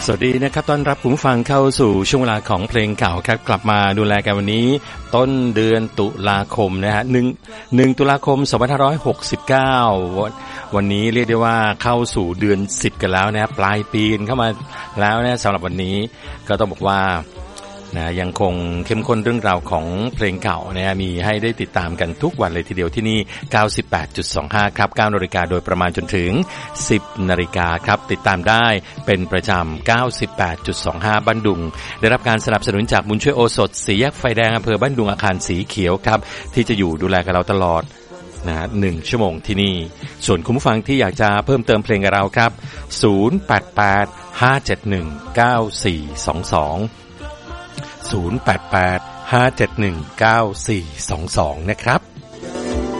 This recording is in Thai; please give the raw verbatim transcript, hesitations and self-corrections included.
สวัสดีนะครับต้อนรับคุณผู้ฟังเข้าสู่ช่วงเวลาของเพลงเก่าครับกลับมาดูแลกันวันนี้ต้นเดือนตุลาคมนะฮะ1 1ตุลาคมสองพันห้าร้อยหกสิบเก้าวันนี้เรียกได้ว่าเข้าสู่เดือนสิบกันแล้วนะปลายปีเข้ามาแล้วนะสำหรับวันนี้ก็ต้องบอกว่านะยังคงเข้มข้นเรื่องราวของเพลงเก่านะมีให้ได้ติดตามกันทุกวันเลยทีเดียวที่นี่ เก้าสิบแปดจุดสองห้า ครับ เก้านาฬิกาโดยประมาณจนถึง สิบนาฬิกาครับติดตามได้เป็นประจำ เก้าสิบแปดจุดสองห้า บ้านดุงได้รับการสนับสนุนจากบุญช่วยโอสถสี่แยกไฟแดงอำเภอบ้านดุงอาคารสีเขียวครับที่จะอยู่ดูแลกับเราตลอดนะหนึ่งชั่วโมงที่นี่ส่วนคุณผู้ฟังที่อยากจะเพิ่มเติมเพลงกับเราครับศูนย์ แปด แปด ห้า เจ็ด หนึ่ง เก้า สี่ สอง สองศูนย์ แปด แปด ห้า เจ็ด หนึ่ง เก้า สี่ สอง สองนะครับ